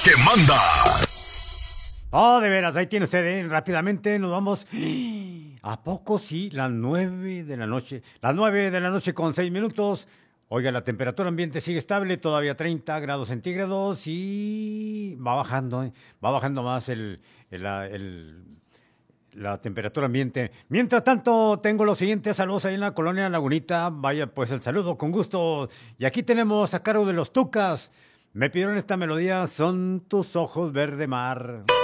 que manda. Oh, de veras, ahí tiene usted, ¿eh? Rápidamente nos vamos. ¿A poco sí? Las 9 de la noche. Las 9 de la noche con 6 minutos. Oiga, la temperatura ambiente sigue estable, todavía 30 grados centígrados y va bajando, ¿eh? Va bajando más la temperatura ambiente. Mientras tanto, tengo los siguientes saludos ahí en la colonia Lagunita. Vaya, pues el saludo con gusto. Y aquí tenemos a cargo de los Tucas. Me pidieron esta melodía, Son tus ojos verde mar.